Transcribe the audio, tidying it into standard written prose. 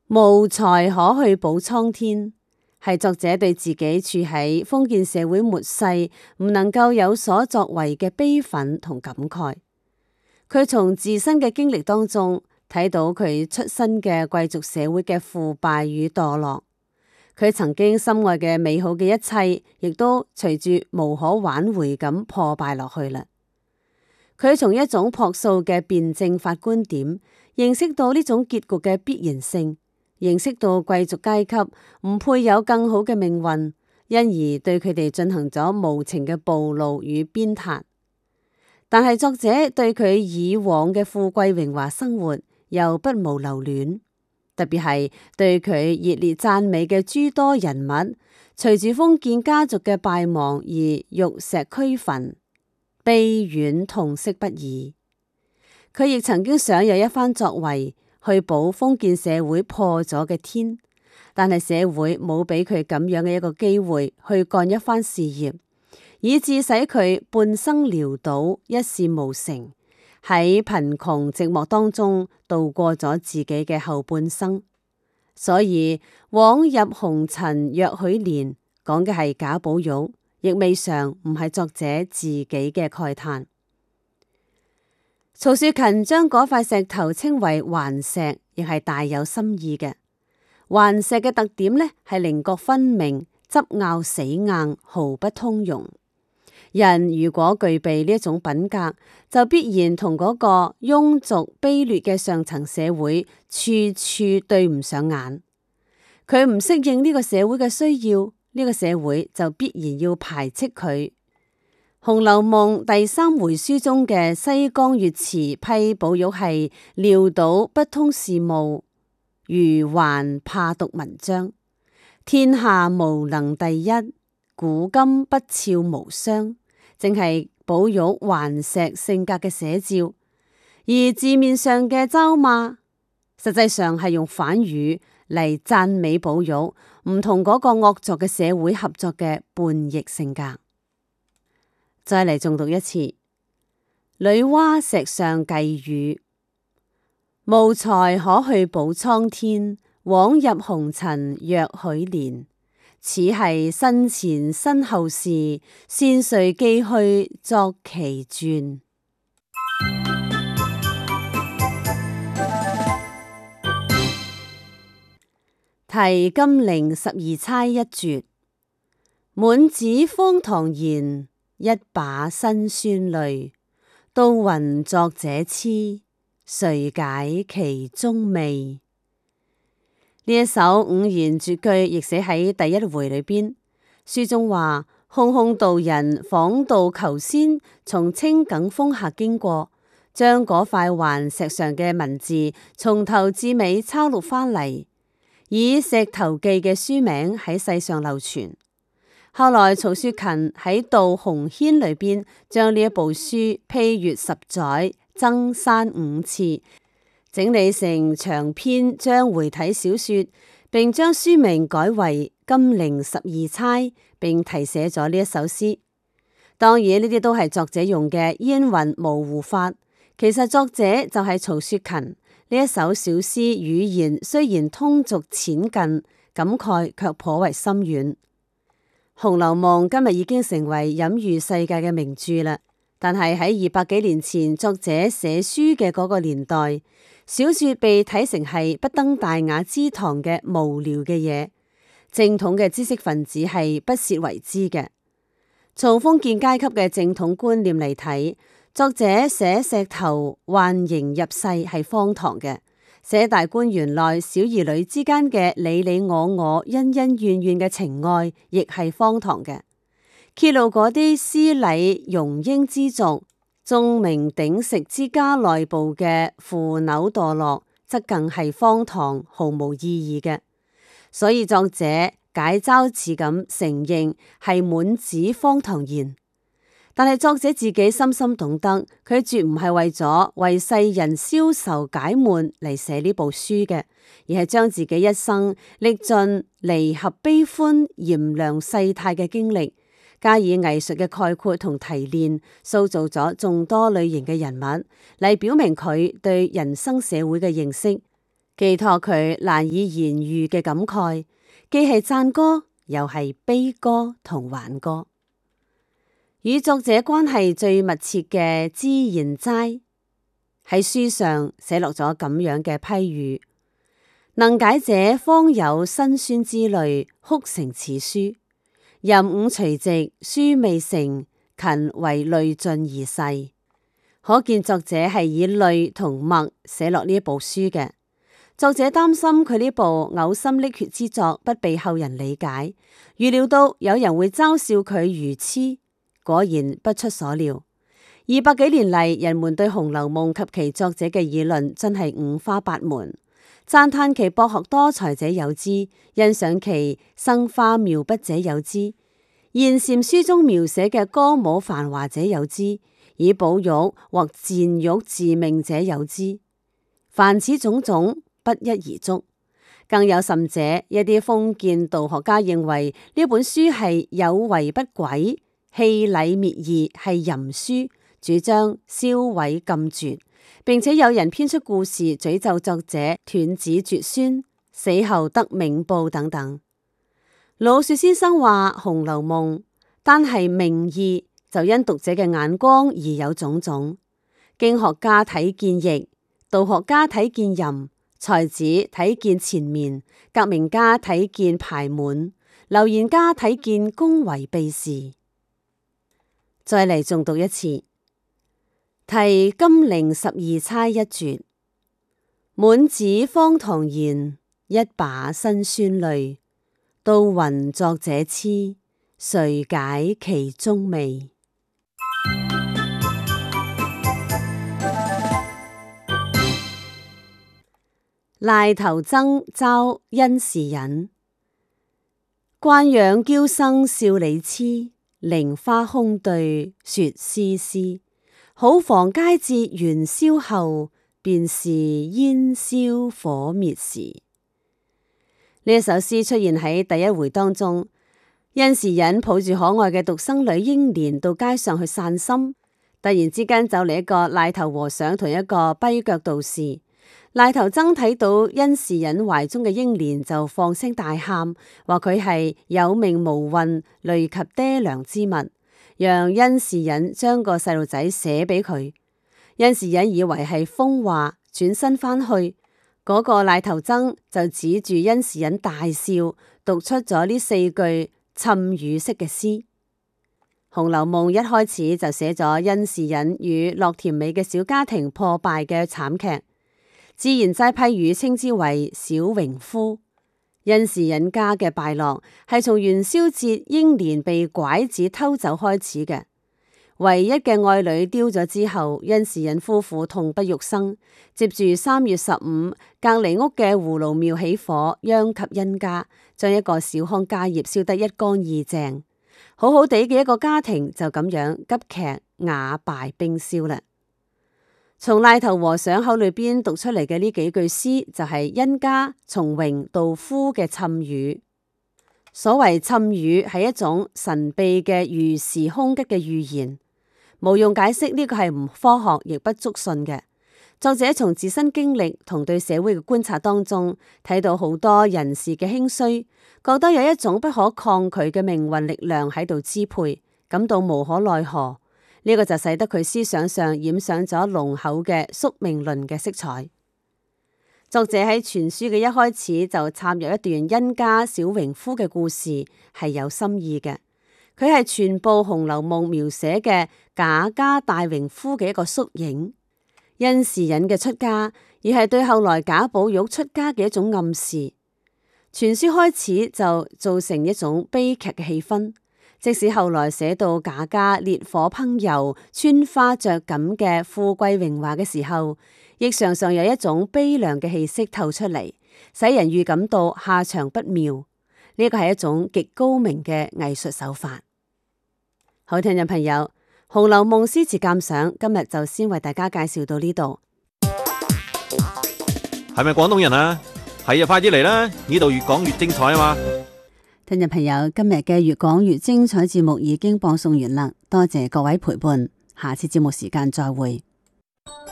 無才可去補蒼天，係作者對自己處喺封建社會末世唔能夠有所作為嘅悲憤同感慨。佢從自身嘅經歷當中睇到佢出身嘅貴族社會嘅腐敗與墮落，佢曾經深愛嘅美好嘅一切，亦都隨住無可挽回咁破敗落去啦。佢從一種樸素嘅辯證法觀點，認識到呢種結局嘅必然性，認識到貴族階級唔配有更好嘅命運，因而對佢哋進行咗無情嘅暴怒與鞭撻。但係作者對佢以往嘅富貴榮華生活又不無留戀，特別係對佢熱烈讚美嘅諸多人物，隨住封建家族嘅敗亡而玉石俱焚，悲怨痛惜不已。佢亦曾經想有一番作為去補封建社會破咗嘅天，但係社會冇俾佢咁樣嘅一個機會去幹一番事業，以致使佢半生潦倒，一事無成，喺貧窮寂寞當中度過咗自己嘅後半生。所以枉入紅塵若許年，講嘅係賈寶玉，亦未嘗唔係作者自己嘅慨嘆。曹雪芹將嗰塊石頭稱為頑石，亦係大有心意嘅。頑石嘅特點呢，係稜角分明、執拗死硬，毫不通融。人如果具備呢一種品格，就必然同嗰個庸俗卑劣嘅上層社會處處對唔上眼。佢唔適應呢個社會嘅需要，呢個社會就必然要排斥佢。《紅樓夢》第3回書中嘅西江月詞批寶玉係潦倒不通事務，愚頑怕讀文章，天下無能第一，古今不肖無雙，正係寶玉頑石性格嘅寫照。而字面上嘅嘲罵，實際上係用反語嚟讚美寶玉唔同嗰個惡作嘅社會合作嘅叛逆性格。再嚟重讀一次：女媧石上計語，無才可去補蒼天，枉入紅塵若許年。此係身前身後事，先遂寄去作其傳。題金陵12釵一絕，滿紙荒唐言，一把辛酸淚。都云作者痴，誰解其中味？呢一首五言絕句亦寫喺第1回裏邊。書中話，空空道人訪道求仙，從青埂峰下經過，將嗰塊頑石上嘅文字從頭至尾抄錄翻嚟，以《石頭記》嘅書名喺世上流傳。後來曹雪芹喺《悼紅軒》裏邊將呢一部書批閱10載，增刪5次，整理成長篇章回體小說，並將書名改為《金陵12釵》，並題寫咗呢一首詩。當然呢啲都係作者用嘅煙雲模糊法，其實作者就係曹雪芹。呢一首小詩語言雖然通俗淺近，感慨卻頗為深遠。《紅樓夢》今日已經成為隱喻世界嘅名著啦，但係喺200幾年前作者寫書嘅嗰個年代，小說被睇成係不登大雅之堂嘅無聊嘅嘢，正統嘅知識分子係不屑為之嘅。從封建階級嘅正統觀念嚟睇，作者寫石頭幻形入世係荒唐嘅，寫大觀園內小兒女之間嘅你你我、恩恩怨怨嘅情愛亦係荒唐嘅，揭露嗰啲私禮庸嬰之族、鐘鳴鼎食之家內部嘅腐朽墮落，則更係荒唐毫無意義嘅。所以作者解嘲似咁承認係滿紙荒唐言。但係作者自己深深懂得，佢絕唔係為咗為世人消愁解悶嚟寫呢部書嘅，而係將自己一生歷盡離合悲歡、炎涼世態嘅經歷，加以藝術嘅概括同提煉，塑造咗眾多類型嘅人物，嚟表明佢對人生社會嘅認識。 寄託佢難以言喻嘅感慨，既係讚歌，又係悲歌同輓歌。與作者關係最密切嘅脂硯齋喺書上寫落咗咁樣嘅批語：能解者方有辛酸之類，哭成此書。壬午除夕，書未成，勤為淚盡而逝。可見作者係以淚同墨寫落呢一部書嘅。作者擔心佢呢部嘔心瀝血之作不被後人理解，預料到有人會嘲笑佢愚癡，果然不出所料。200幾年嚟，人們對《紅樓夢》及其作者嘅議論真係五花八門，讚嘆其博學多才者有之，欣賞其生花妙筆者有之，諫羨書中描寫嘅歌舞繁華者有之，以寶玉或賤玉自命者有之。凡此種種，不一而足。更有甚者，一啲封建道學家認為呢本書係有為不軌、棄禮滅義，係淫書，主張燒毀禁絕，並且有人編出故事詛咒作者斷子絕孫、死後得冥報等等。老舍先生話《紅樓夢》單係名義就因讀者嘅眼光而有種種，經學家睇見逸，道學家睇見淫，才子睇見纏綿，革命家睇見排滿，流言家睇見宮闈秘事。再嚟重讀一次，題金陵十二釵一絕，滿紙荒唐言，一把辛酸淚。都云作者痴，誰解其中味？癩頭僧嘲甄士隱，慣養嬌生笑李痴，菱花空對說絲絲。好房佳節元宵後，便是煙消火滅時。呢一首詩出現喺第一回當中，甄士隱抱住可愛嘅獨生女英蓮到街上去散心，突然之間走嚟一個癩頭和尚同一個跛腳道士。癩頭僧睇到甄士隱懷中嘅英蓮就放聲大喊，話佢係有命無運，累及爹娘之物，讓甄士隱將個細路仔寫俾佢。甄士隱以為係瘋話，轉身翻去。嗰個癩頭僧就指住甄士隱大笑，讀出咗呢4句讖語式嘅詩。《紅樓夢》一開始就寫咗甄士隱與樂甜美嘅小家庭破敗嘅慘劇，脂硯齋批語稱之為小榮夫。甄士隱家嘅敗落係從元宵節英蓮被拐子偷走開始嘅。唯一嘅愛女丟咗之後，甄士隱夫婦痛不欲生。接住3月15，隔籬屋嘅葫蘆廟起火，殃及甄家，將一個小康家業燒得一乾二淨。好好地嘅一個家庭就咁樣急劇瓦敗冰消啦。從癩頭和尚口裏邊讀出嚟嘅呢幾句詩，就係甄家從榮到夫嘅讖語。所謂讖語係一種神秘嘅預時空吉嘅預言。無用解釋呢個係唔科學亦不足信嘅。作者從自身經歷同對社會嘅觀察當中，睇到好多人事嘅興衰，覺得有一種不可抗拒嘅命運力量喺度支配，感到無可奈何。呢個就使得佢思想上染上咗濃厚嘅宿命論嘅色彩。作者喺全書嘅一開始就插入一段甄家小榮夫嘅故事，係有心意嘅。佢係全部《紅樓夢》描寫嘅賈家大榮夫嘅一個縮影。甄士隱嘅出家，而係對後來賈寶玉出家嘅一種暗示。全書開始就造成一種悲劇嘅氣氛，即使後來寫到賈家烈火烹油、穿花着錦嘅富貴榮華嘅時候，亦常常有一種悲涼嘅氣息透出嚟，使人預感到下場不妙。呢個係一種極高明嘅藝術手法。好，聽眾朋友，《紅樓夢》詩詞鑑賞今日就先為大家介紹到呢度。 係咪廣東人啊？係啊，快啲嚟啦！呢度越講越精彩啊嘛！ 聽眾朋友，今日嘅越講越精彩節目已經播送完啦，多謝各位陪伴，下次節目時間再會。